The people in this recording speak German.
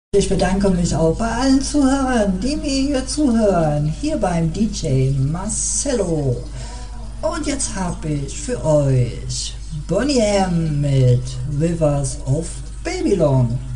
Ich bedanke mich auch bei allen Zuhörern, die mir hier zuhören, hier beim DJ Marcello. Und jetzt habe ich für euch Bonnie M mit Rivers of Babylon.